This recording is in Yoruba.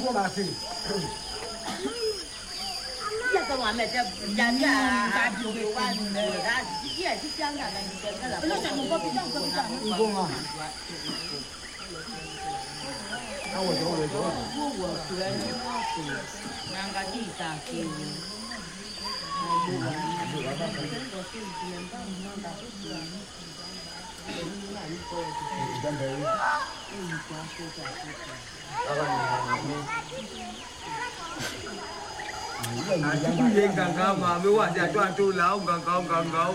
过哪去？ 这个我们这人家大酒馆的，他也是香港的，那咱们不比较不比较。 你讲啊？那我觉得。 两个地大酒。 Chuyện càng cao mà mới qua nhà cho anh tôi lão càng cao.